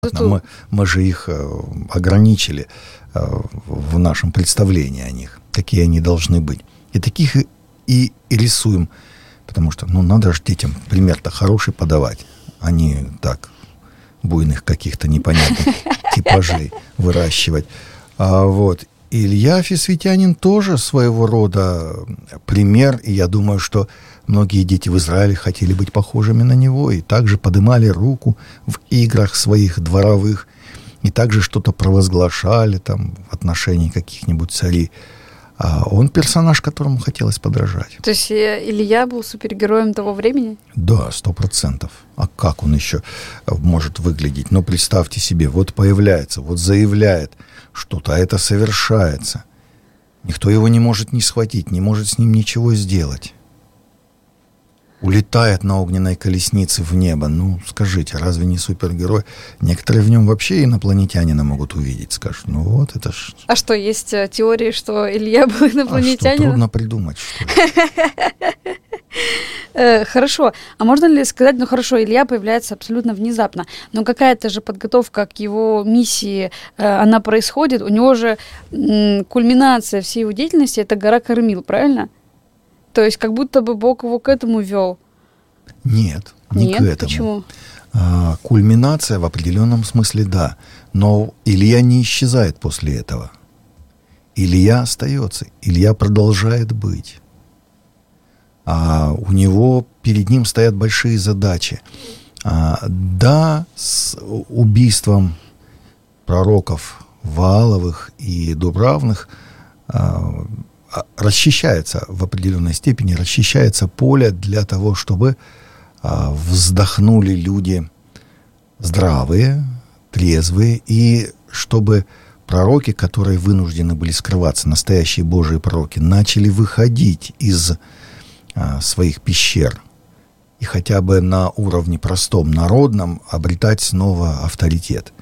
Мы же их ограничили в нашем представлении о них, какие они должны быть. И таких и рисуем, потому что, надо же детям пример-то хороший подавать, а не так буйных каких-то непонятных типажей выращивать. Илья Фисвитянин тоже своего рода пример, и я думаю, что многие дети в Израиле хотели быть похожими на него, и также поднимали руку в играх своих дворовых, и также что-то провозглашали там в отношении каких-нибудь царей. А он персонаж, которому хотелось подражать. То есть Илья был супергероем того времени? Да, 100%. А как он еще может выглядеть? Представьте себе, вот появляется, вот заявляет что-то, а это совершается. Никто его не может не схватить, не может с ним ничего сделать. Улетает на огненной колеснице в небо. Скажите, разве не супергерой? Некоторые в нем вообще инопланетянина могут увидеть. Скажут, это ж... А что, есть теории, что Илья был инопланетянином? Трудно придумать, что ли. Хорошо. А можно ли сказать, Илья появляется абсолютно внезапно, но какая-то же подготовка к его миссии, она происходит. У него же кульминация всей его деятельности — это гора Кармил, правильно? То есть как будто бы Бог его к этому вел. Нет, не к этому. Почему? Кульминация в определенном смысле, да. Но Илья не исчезает после этого. Илья остается. Илья продолжает быть. А у него перед ним стоят большие задачи. С убийством пророков Вааловых и Дубравных расчищается в определенной степени, расчищается поле для того, чтобы вздохнули люди здравые, трезвые, и чтобы пророки, которые вынуждены были скрываться, настоящие Божьи пророки, начали выходить из своих пещер и хотя бы на уровне простом, народном, обретать снова авторитет.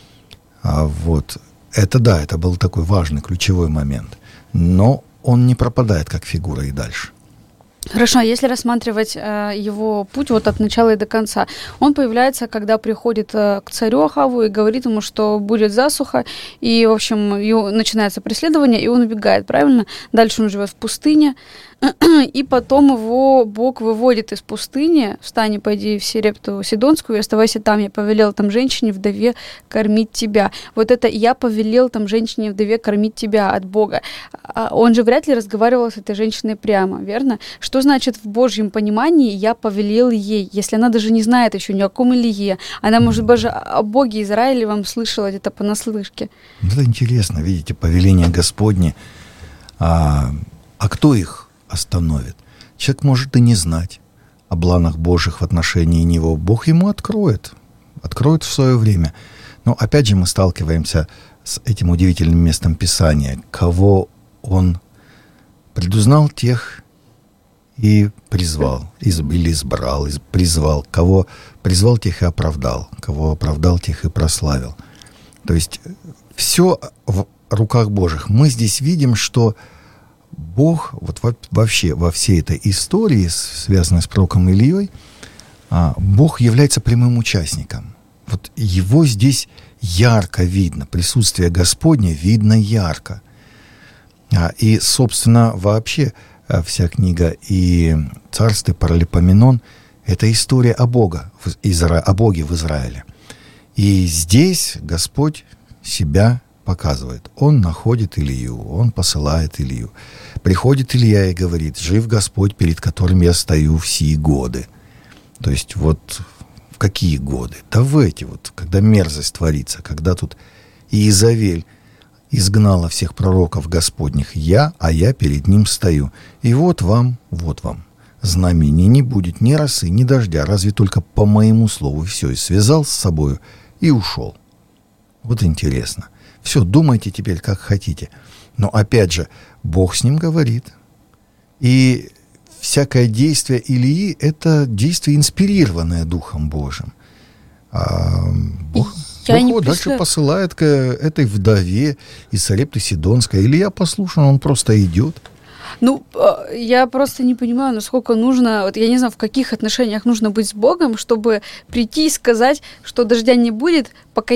Это был такой важный, ключевой момент. Но он не пропадает как фигура и дальше. Хорошо, если рассматривать его путь от начала и до конца, он появляется, когда приходит к царю Ахаву и говорит ему, что будет засуха, и, в общем, начинается преследование, и он убегает, правильно? Дальше он живет в пустыне, и потом его Бог выводит из пустыни: «Встань и пойди в Сарепту Сидонскую, и оставайся там, я повелел там женщине-вдове кормить тебя». Вот это «я повелел там женщине-вдове кормить тебя» от Бога. Он же вряд ли разговаривал с этой женщиной прямо, верно? Что значит в Божьем понимании «я повелел ей», если она даже не знает еще ни о ком Илье? Она, может быть, о Боге Израиля вам слышала где-то понаслышке. Это интересно, видите, повеление Господне. А кто их остановит? Человек может и не знать о планах Божьих в отношении него. Бог ему откроет в свое время. Но опять же мы сталкиваемся с этим удивительным местом Писания. Кого он предузнал, тех и призвал, или избрал, призвал. Кого призвал, тех и оправдал. Кого оправдал, тех и прославил. То есть все в руках Божьих. Мы здесь видим, что Бог вообще во всей этой истории, связанной с пророком Ильей, Бог является прямым участником. Его здесь ярко видно, присутствие Господне видно ярко. И, собственно, вообще вся книга и Царств, и Паралипоменон — это история о Боге в Израиле. И здесь Господь себя показывает. Он находит Илью, он посылает Илью. Приходит Илья и говорит: «Жив Господь, перед которым я стою в сии годы». То есть в какие годы? Да в эти когда мерзость творится, когда тут Иезавель изгнала всех пророков Господних, а я перед ним стою. И вот вам, знамение не будет ни росы, ни дождя, разве только по моему слову. Все, и связал с собою и ушел. Интересно. Все, думайте теперь, как хотите. Но опять же, Бог с ним говорит. И всякое действие Илии — это действие, инспирированное Духом Божьим. Бог его дальше посылает к этой вдове из Сарепты Сидонской. Илья послушан, он просто идет. Я просто не понимаю, насколько нужно, я не знаю, в каких отношениях нужно быть с Богом, чтобы прийти и сказать, что дождя не будет, пока